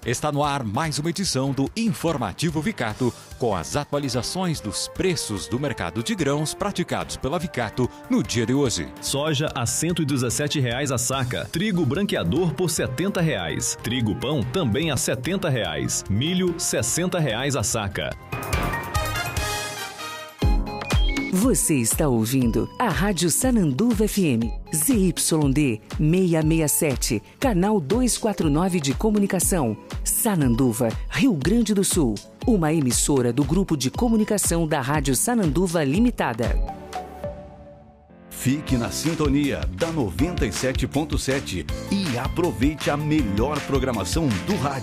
Está no ar mais uma edição do Informativo Vicato, com as atualizações dos preços do mercado de grãos praticados pela Vicato no dia de hoje. Soja a R$ 117,00 a saca, trigo branqueador por R$ 70,00, trigo pão também a R$ 70,00, milho R$ 60,00 a saca. Você está ouvindo a Rádio Sananduva FM, ZYD 667, canal 249 de comunicação, Sananduva, Rio Grande do Sul. Uma emissora do Grupo de Comunicação da Rádio Sananduva Limitada. Fique na sintonia da 97.7 e aproveite a melhor programação do rádio.